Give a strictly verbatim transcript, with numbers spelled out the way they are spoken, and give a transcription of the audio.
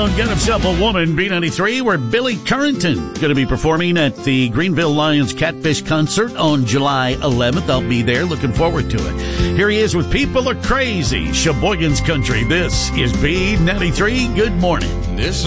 song, Got Himself a Woman, B ninety-three, where Billy Currington going to be performing at the Greenville Lions Catfish Concert on July eleventh. I'll be there. Looking forward to it. Here he is with People Are Crazy, Sheboygan's Country. This is B ninety-three. Good morning. This